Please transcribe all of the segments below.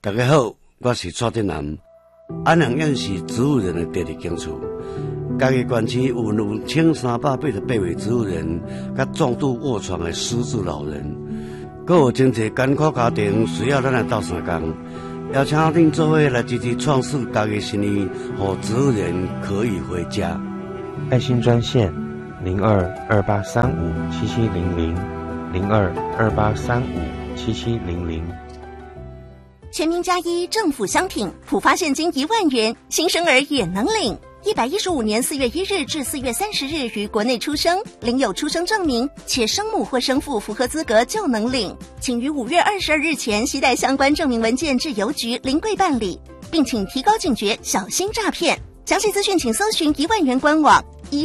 大家好，我是蔡振南。安阳县是植物人的第二警处，家己县区有1388位植物人，甲重度卧床的失智老人，阁有真侪艰苦家庭需要咱来斗相共，邀请恁做伙来支持创世家己心意，让植物人可以回家。 爱心专线0228357700，0228357700。 全民加一政府商品，普发现金1万元，新生儿也能领。115年4月1日至4月30日于国内出生，领有出生证明，且生母或生父符合资格就能领。请于5月22日前携带相关证明文件至邮局临柜办理，并请提高警觉，小心诈骗。详细资讯请搜寻1万元官网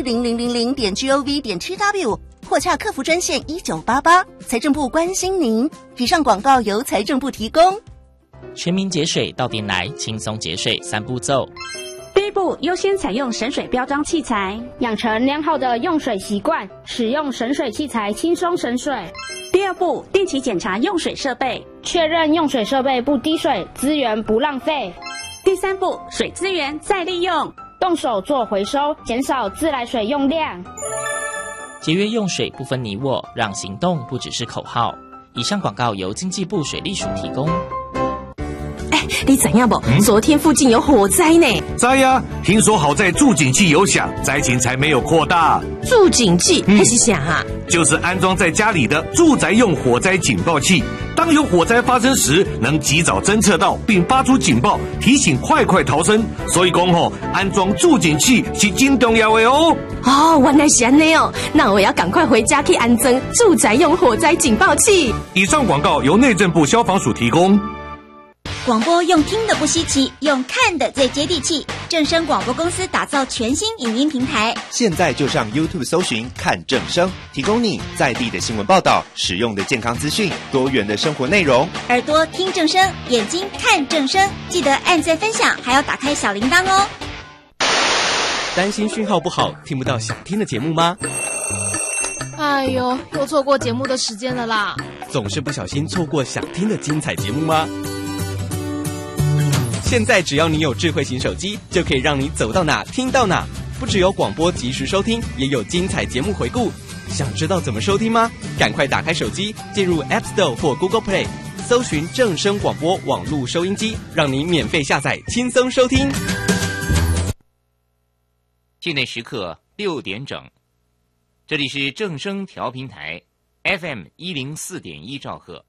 10000.gov.tw 或洽客服专线1988。财政部关心您。以上广告由财政部提供。 全民节水到店来，轻松节水3步骤。 第一步，优先采用省水标章器材，养成良好的用水习惯，使用省水器材轻松省水。 第二步，定期检查用水设备， 确认用水设备不滴水，资源不浪费。 第三步，水资源再利用， 动手做回收，减少自来水用量。 节约用水不分你我，让行动不只是口号。以上广告由经济部水利署提供。 你知影不？昨天附近有火灾呢。 知呀，听说好在住警器有响，灾情才没有扩大。 住警器那是啥啊？ 就是安装在家里的住宅用火灾警报器，当有火灾发生时，能及早侦测到并发出警报，提醒快逃生。所以讲安装住警器是真重要的哦。 哦，原来是安尼哦，那我要赶快回家去安装住宅用火灾警报器。 以上广告由内政部消防署提供。 广播用听的不稀奇，用看的最接地气。正声广播公司打造全新影音平台， 现在就上 YouTube 搜寻看正声，提供你在地的新闻报道、实用的健康资讯、多元的生活内容。 耳朵听正声，眼睛看正声，记得按赞分享，还要打开小铃铛哦。 担心讯号不好，听不到想听的节目吗？ 哎呦，又错过节目的时间了啦！ 总是不小心错过想听的精彩节目吗？现在只要你有智慧型手机，就可以让你走到哪听到哪。不只有广播及时收听，也有精彩节目回顾。想知道怎么收听吗？赶快打开手机，进入 App Store 或 Google Play， 搜寻正声广播网络收音机，让你免费下载，轻松收听。 现在时刻6点整，这里是正声调频台 FM104.1兆赫。